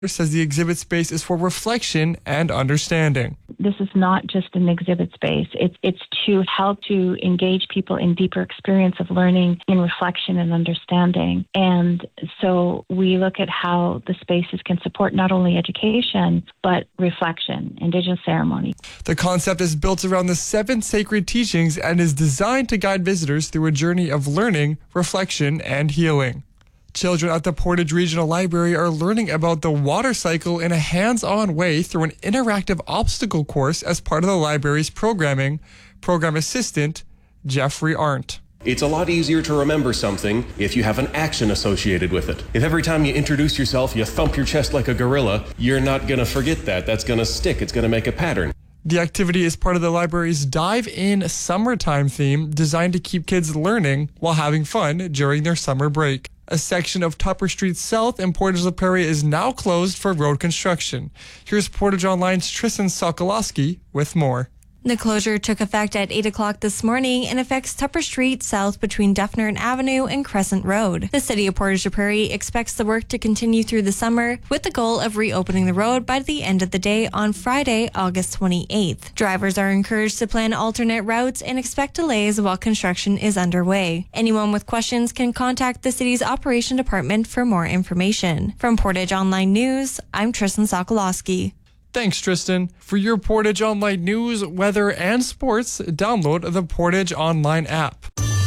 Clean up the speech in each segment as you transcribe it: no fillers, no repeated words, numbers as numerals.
says the exhibit space is for reflection and understanding. This is not just an exhibit space. It's to help to engage people in deeper experience of learning in reflection and understanding. And so we look at how the spaces can support not only education, but reflection, Indigenous ceremony. The concept is built around the 7 sacred teachings and is designed to guide visitors through a journey of learning, reflection, and healing. Children at the Portage Regional Library are learning about the water cycle in a hands-on way through an interactive obstacle course as part of the library's programming. Program assistant, Jeffrey Arndt. It's a lot easier to remember something if you have an action associated with it. If every time you introduce yourself, you thump your chest like a gorilla, you're not going to forget that. That's going to stick. It's going to make a pattern. The activity is part of the library's Dive In Summertime theme, designed to keep kids learning while having fun during their summer break. A section of Tupper Street South in Portage La Prairie is now closed for road construction. Here's Portage Online's Tristan Sokolowski with more. The closure took effect at 8 o'clock this morning and affects Tupper Street south between Dufferin Avenue and Crescent Road. The City of Portage La Prairie expects the work to continue through the summer with the goal of reopening the road by the end of the day on Friday, August 28th. Drivers are encouraged to plan alternate routes and expect delays while construction is underway. Anyone with questions can contact the city's operation department for more information. From Portage Online News, I'm Tristan Sokolowski. Thanks, Tristan. For your Portage Online news, weather, and sports, download the Portage Online app.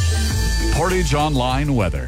Portage Online weather.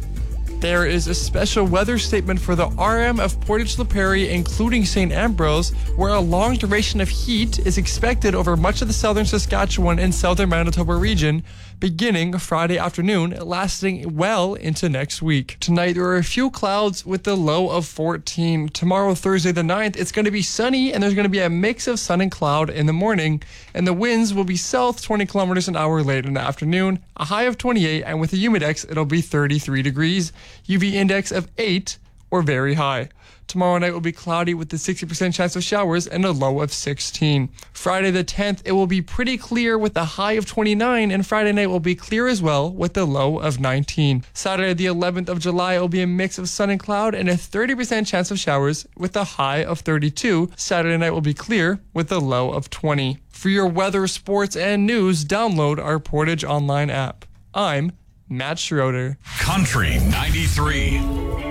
There is a special weather statement for the RM of Portage La Prairie, including St. Ambrose, where a long duration of heat is expected over much of the southern Saskatchewan and southern Manitoba region, beginning Friday afternoon, lasting well into next week. Tonight, there are a few clouds with the low of 14. Tomorrow, Thursday the 9th, it's going to be sunny, and there's going to be a mix of sun and cloud in the morning, and the winds will be south 20 kilometers an hour late in the afternoon, a high of 28, and with a humidex, it'll be 33 degrees. UV index of 8 or very high. Tomorrow night will be cloudy with a 60% chance of showers and a low of 16. Friday the 10th, it will be pretty clear with a high of 29, and Friday night will be clear as well with a low of 19. Saturday the 11th of July will be a mix of sun and cloud and a 30% chance of showers with a high of 32. Saturday night will be clear with a low of 20. For your weather, sports, and news, download our Portage Online app. I'm Matt Schroeder. Country 93.